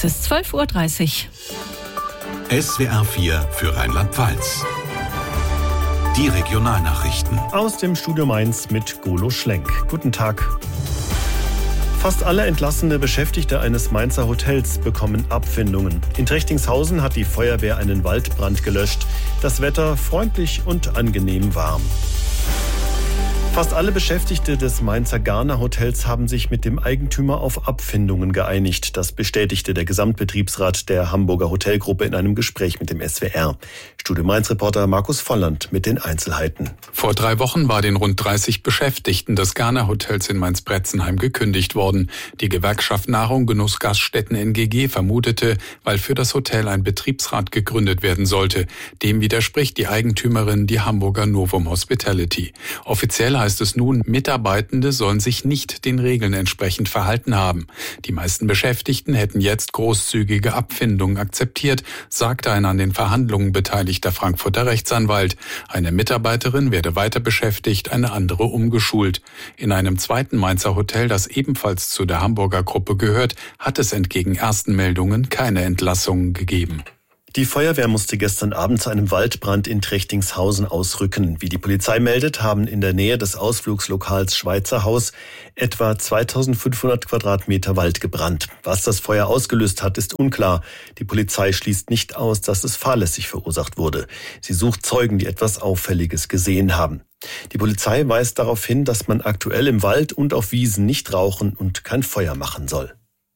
Es ist 12:30 Uhr. SWR 4 für Rheinland-Pfalz. Die Regionalnachrichten. Aus dem Studio Mainz mit Golo Schlenk. Guten Tag. Fast alle entlassene Beschäftigte eines Mainzer Hotels bekommen Abfindungen. In Trechtingshausen hat die Feuerwehr einen Waldbrand gelöscht. Das Wetter freundlich und angenehm warm. Fast alle Beschäftigte des Mainzer Garner Hotels haben sich mit dem Eigentümer auf Abfindungen geeinigt. Das bestätigte der Gesamtbetriebsrat der Hamburger Hotelgruppe in einem Gespräch mit dem SWR. Studio Mainz-Reporter Markus Volland mit den Einzelheiten. Vor 3 Wochen war den rund 30 Beschäftigten des Garner Hotels in Mainz-Bretzenheim gekündigt worden. Die Gewerkschaft Nahrung, Genuss, Gaststätten NGG vermutete, weil für das Hotel ein Betriebsrat gegründet werden sollte. Dem widerspricht die Eigentümerin, die Hamburger Novum Hospitality. Offiziell heißt es nun, Mitarbeitende sollen sich nicht den Regeln entsprechend verhalten haben. Die meisten Beschäftigten hätten jetzt großzügige Abfindungen akzeptiert, sagte ein an den Verhandlungen beteiligter Frankfurter Rechtsanwalt. Eine Mitarbeiterin werde weiter beschäftigt, eine andere umgeschult. In einem zweiten Mainzer Hotel, das ebenfalls zu der Hamburger Gruppe gehört, hat es entgegen ersten Meldungen keine Entlassungen gegeben. Die Feuerwehr musste gestern Abend zu einem Waldbrand in Trechtingshausen ausrücken. Wie die Polizei meldet, haben in der Nähe des Ausflugslokals Schweizer Haus etwa 2500 Quadratmeter Wald gebrannt. Was das Feuer ausgelöst hat, ist unklar. Die Polizei schließt nicht aus, dass es fahrlässig verursacht wurde. Sie sucht Zeugen, die etwas Auffälliges gesehen haben. Die Polizei weist darauf hin, dass man aktuell im Wald und auf Wiesen nicht rauchen und kein Feuer machen soll.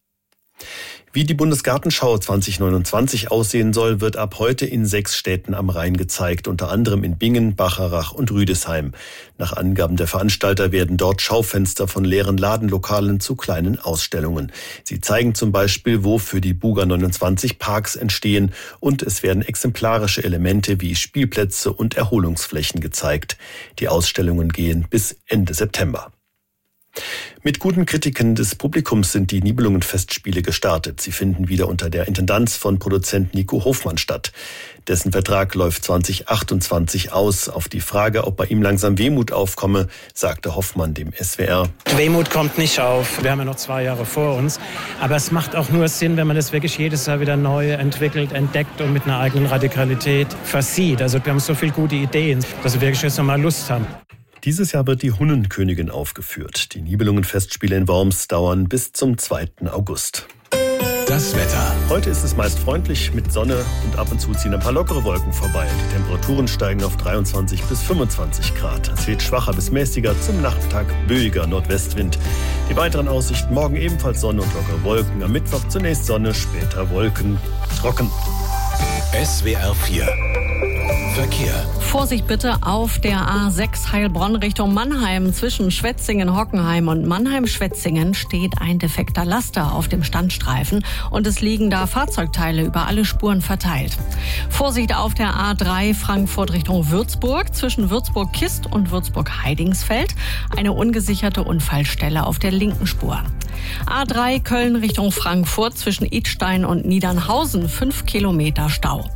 Wie die Bundesgartenschau 2029 aussehen soll, wird ab heute in 6 Städten am Rhein gezeigt, unter anderem in Bingen, Bacharach und Rüdesheim. Nach Angaben der Veranstalter werden dort Schaufenster von leeren Ladenlokalen zu kleinen Ausstellungen. Sie zeigen zum Beispiel, wo für die Buga 29 Parks entstehen, und es werden exemplarische Elemente wie Spielplätze und Erholungsflächen gezeigt. Die Ausstellungen gehen bis Ende September. Mit guten Kritiken des Publikums sind die Nibelungenfestspiele gestartet. Sie finden wieder unter der Intendanz von Produzent Nico Hofmann statt. Dessen Vertrag läuft 2028 aus. Auf die Frage, ob bei ihm langsam Wehmut aufkomme, sagte Hoffmann dem SWR: Wehmut kommt nicht auf. Wir haben ja noch 2 Jahre vor uns. Aber es macht auch nur Sinn, wenn man das wirklich jedes Jahr wieder neu entwickelt, entdeckt und mit einer eigenen Radikalität versieht. Also wir haben so viele gute Ideen, dass wir wirklich jetzt nochmal Lust haben. Dieses Jahr wird die Hunnenkönigin aufgeführt. Die Nibelungenfestspiele in Worms dauern bis zum 2. August. Das Wetter. Heute ist es meist freundlich mit Sonne und ab und zu ziehen ein paar lockere Wolken vorbei. Die Temperaturen steigen auf 23 bis 25 Grad. Es weht schwacher bis mäßiger, zum Nachmittag böiger Nordwestwind. Die weiteren Aussichten: morgen ebenfalls Sonne und lockere Wolken. Am Mittwoch zunächst Sonne, später Wolken. Trocken. SWR 4 Verkehr. Vorsicht bitte auf der A6 Heilbronn Richtung Mannheim. Zwischen Schwetzingen-Hockenheim und Mannheim-Schwetzingen steht ein defekter Laster auf dem Standstreifen und es liegen da Fahrzeugteile über alle Spuren verteilt. Vorsicht auf der A3 Frankfurt Richtung Würzburg. Zwischen Würzburg-Kist und Würzburg-Heidingsfeld eine ungesicherte Unfallstelle auf der linken Spur. A3 Köln Richtung Frankfurt zwischen Idstein und Niedernhausen 5 Kilometer Stau.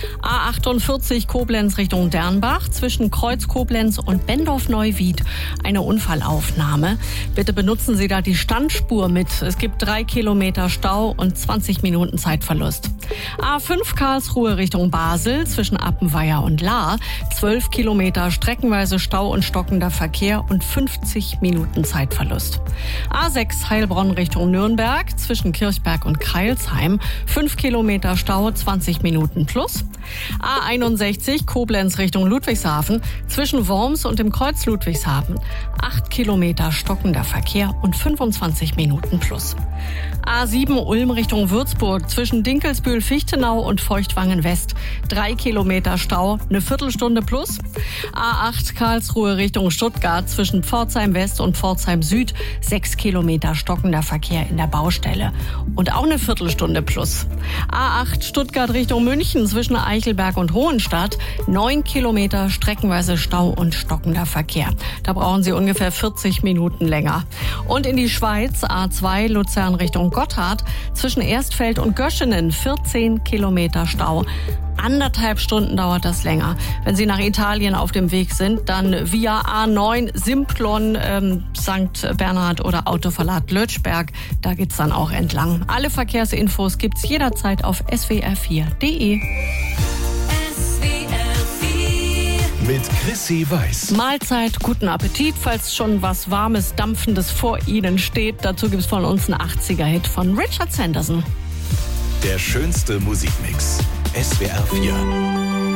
A48 Koblenz Richtung Dernbach zwischen Kreuz Koblenz und Bendorf-Neuwied eine Unfallaufnahme. Bitte benutzen Sie da die Standspur mit. Es gibt 3 Kilometer Stau und 20 Minuten Zeitverlust. A5 Karlsruhe Richtung Basel zwischen Appenweier und Lahr 12 Kilometer streckenweise Stau und stockender Verkehr und 50 Minuten Zeitverlust. A6 Heilbronn Richtung Nürnberg zwischen Kirchberg und Kreilsheim 5 Kilometer Stau, 20 Minuten plus. A61 Koblenz Richtung Ludwigshafen zwischen Worms und dem Kreuz Ludwigshafen 8 Kilometer stockender Verkehr und 25 Minuten plus. A7 Ulm Richtung Würzburg zwischen Dinkelsbühl-Fichtenau und Feuchtwangen West 3 Kilometer Stau, eine Viertelstunde plus. A8 Karlsruhe Richtung Stuttgart zwischen Pforzheim West und Pforzheim Süd 6 Kilometer stockender Verkehr in der Baustelle und auch eine Viertelstunde plus. A8 Stuttgart Richtung München zwischen Eichelberg und Hohenstadt 9 Kilometer streckenweise Stau und stockender Verkehr. Da brauchen Sie ungefähr 40 Minuten länger. Und in die Schweiz A2 Luzern Richtung Gotthard zwischen Erstfeld und Göschenen 14 16 Kilometer Stau. 1,5 Stunden dauert das länger. Wenn Sie nach Italien auf dem Weg sind, dann via A9, Simplon, St. Bernhard oder Autoverlad Lötschberg. Da geht's dann auch entlang. Alle Verkehrsinfos gibt's jederzeit auf swr4.de. Mit Chrissy Weiß. Mahlzeit, guten Appetit, falls schon was Warmes, Dampfendes vor Ihnen steht. Dazu gibt's von uns einen 80er-Hit von Richard Sanderson. Der schönste Musikmix. SWR 4.